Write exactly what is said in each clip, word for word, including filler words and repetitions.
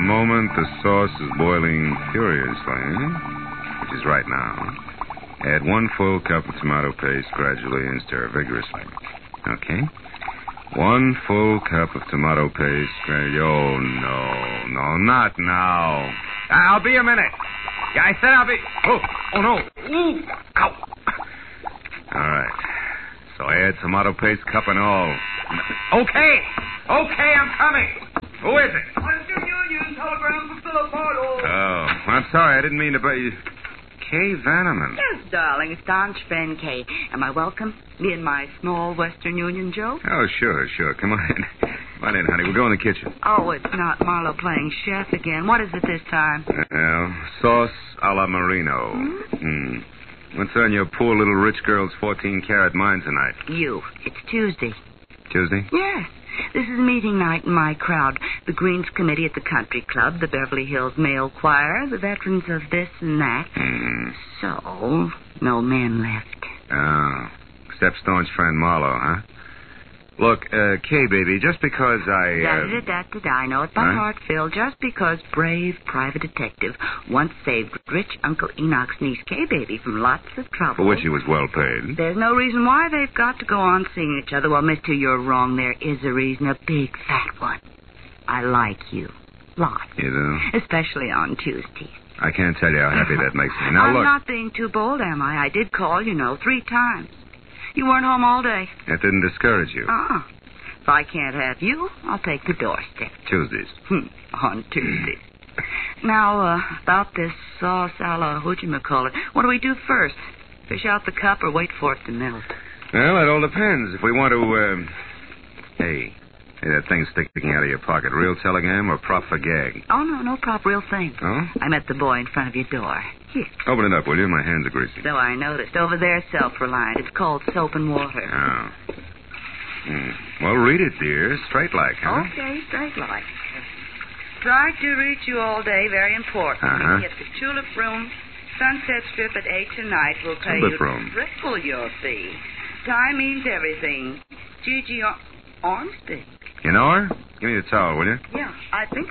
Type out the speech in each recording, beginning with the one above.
moment, the sauce is boiling furiously, which is right now. Add one full cup of tomato paste gradually and stir vigorously. Okay. One full cup of tomato paste. Gra- oh, no. No, not now. I'll be a minute. Yeah, I said I'll be... Oh, oh, no. Ooh. Ow. All right. So add tomato paste, cup and all. Okay. Okay, I'm coming. Who is it? Western Union, telegram for Philip Bartle. Oh, I'm sorry. I didn't mean to... But Kay Vanneman. Yes, darling. Staunch friend Kay. Am I welcome? Me and my small Western Union Joe? Oh, sure, sure. Come on in. Come on in, honey. We'll go in the kitchen. Oh, it's not Marlowe playing chef again. What is it this time? Well, sauce a la Marino. Hmm? Hmm. What's on your poor little rich girl's fourteen-carat mind tonight? You. It's Tuesday. Tuesday? Yes. This is meeting night in my crowd. The Greens Committee at the Country Club, the Beverly Hills Male Choir, the veterans of this and that. Hmm. So, no men left. Oh. Except staunch friend Marlowe, huh? Look, uh, Kay, baby, just because I... Uh... Da-da-da-da-da. I know it by Huh? heart, Phil. Just because brave private detective once saved rich Uncle Enoch's niece, Kay, baby, from lots of trouble. For which he was well paid. There's no reason why they've got to go on seeing each other. Well, mister, you're wrong. There is a reason, a big, fat one. I like you. Lots. You do? Especially on Tuesdays. I can't tell you how happy that makes me. Now, I'm look. not being too bold, am I? I did call, you know, three times. You weren't home all day. That didn't discourage you. Ah. If I can't have you, I'll take the doorstep. Tuesdays. Hmm, on Tuesdays. Now, uh, about this sauce a la whatchamacallit, what do we do first? Fish out the cup or wait for it to melt? Well, it all depends. If we want to, um... Hey, hey, that thing sticking out of your pocket, real telegram or prop for gag? Oh, no, no prop, real thing. Oh? I met the boy in front of your door. Here. Open it up, will you? My hands are greasy. So I noticed. Over there, self-reliant. It's called soap and water. Oh. Hmm. Well, read it, dear. Straight like, huh? Okay, straight like. Tried to reach you all day. Very important. Uh-huh. Meet at the Tulip Room, Sunset Strip at eight tonight. We'll pay Tulip you Room. triple your fee. Time means everything. Gigi Ar- Armstead. You know her? Give me the towel, will you? Yeah, I think...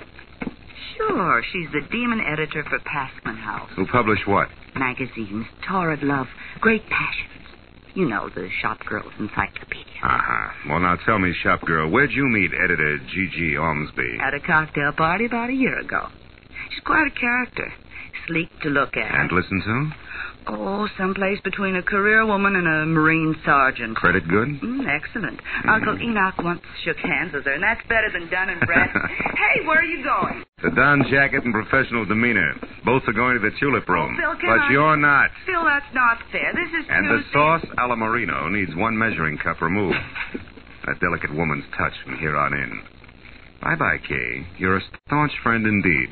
Sure, she's the demon editor for Passman House. Who published what? Magazines, Torrid Love, Great Passions. You know, the shop girl's encyclopedia. Uh-huh. Well, now tell me, shop girl, where'd you meet editor G G Ormsby? At a cocktail party about a year ago. She's quite a character. Sleek to look at. And listen to? Oh, someplace between a career woman and a Marine sergeant. Credit good? Mm, excellent. Mm. Uncle Enoch once shook hands with her, and that's better than Dun and Brad. Hey, where are you going? The Don jacket and professional demeanor. Both are going to the Tulip Room. Oh, Phil, can but I... you're not. Phil, that's not fair. This is And Tuesday. the sauce a la Marino needs one measuring cup removed. A delicate woman's touch from here on in. Bye-bye, Kay. You're a staunch friend indeed.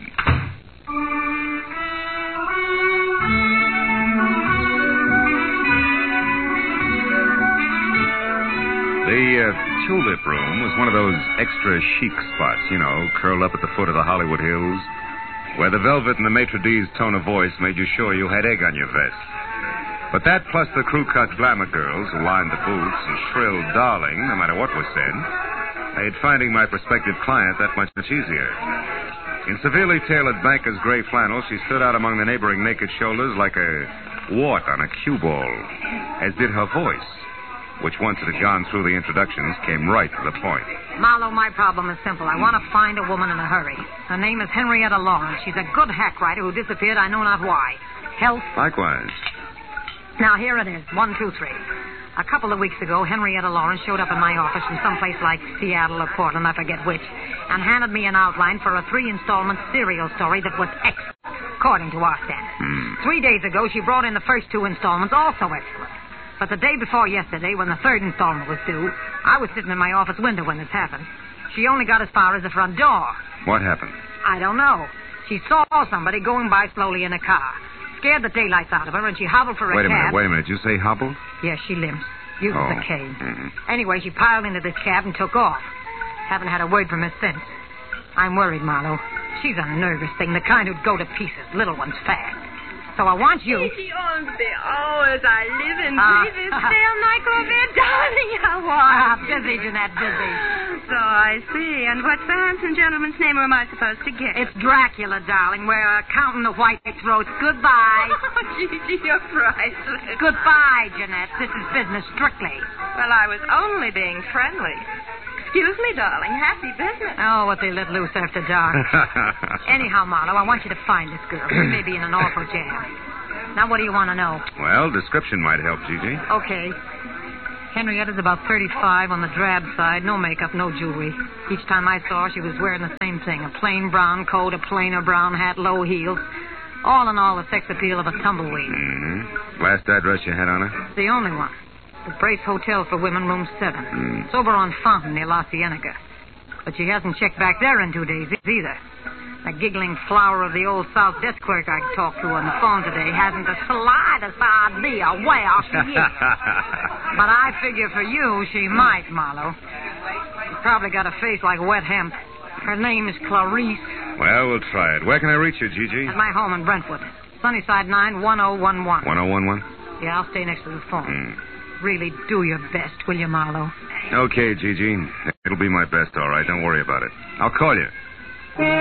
The uh, Tulip Room was one of those extra chic spots, you know, curled up at the foot of the Hollywood Hills, where the velvet and the maitre d's tone of voice made you sure you had egg on your vest. But that plus the crew-cut glamour girls who lined the booths and shrilled darling, no matter what was said, made finding my prospective client that much easier. In severely tailored banker's gray flannel, she stood out among the neighboring naked shoulders like a wart on a cue ball, as did her voice, which once it had gone through the introductions, came right to the point. Marlowe, my problem is simple. I want to find a woman in a hurry. Her name is Henrietta Lawrence. She's a good hack writer who disappeared, I know not why. Health? Likewise. Now, here it is. One, two, three. A couple of weeks ago, Henrietta Lawrence showed up in my office from someplace like Seattle or Portland, I forget which, and handed me an outline for a three-installment serial story that was excellent, according to our standards. Hmm. Three days ago, she brought in the first two installments, also excellent. But the day before yesterday, when the third installment was due, I was sitting in my office window when this happened. She only got as far as the front door. What happened? I don't know. She saw somebody going by slowly in a car. Scared the daylights out of her, and she hobbled for a Wait a cab. minute, wait a minute. You say hobbled? Yes, she limps. Uses Oh. a cane. Mm-hmm. Anyway, she piled into this cab and took off. Haven't had a word from her since. I'm worried, Marlowe. She's a nervous thing, the kind who'd go to pieces, little ones fast. So I want you... Gigi Ormsby, oh, as I live and Ah. breathe this damn Michael, darling, how are Ah, you? busy, Jeanette, busy. so I see. And what's the handsome gentleman's name, or am I supposed to guess? It's Dracula, darling. We're uh, counting the white throats. Goodbye. Oh, Gigi, you're priceless. Goodbye, Jeanette. This is business strictly. Well, I was only being friendly. Excuse me, darling. Happy business. Oh, what they let loose after dark. Anyhow, Marlowe, I want you to find this girl. She may be in an awful jam. Now, what do you want to know? Well, description might help, Gigi. Okay. Henrietta's about thirty-five, on the drab side. No makeup, no jewelry. Each time I saw her, she was wearing the same thing. A plain brown coat, a plainer brown hat, low heels. All in all, the sex appeal of a tumbleweed. Mm-hmm. Last address you had on her? The only one. The Brace Hotel for Women, room seven. Mm. It's over on Fountain near La Cienega. But she hasn't checked back there in two days either. That giggling flower of the old South desk clerk I talked to on the phone today hasn't the slightest idea where she is. But I figure for you, she might, Marlowe. She's probably got a face like wet hemp. Her name is Clarice. Well, we'll try it. Where can I reach you, Gigi? At my home in Brentwood. Sunnyside nine, one oh one one. one oh one one? Yeah, I'll stay next to the phone. Mm. Really do your best, will you, Marlowe? Okay, Gigi. It'll be my best, all right. Don't worry about it. I'll call you.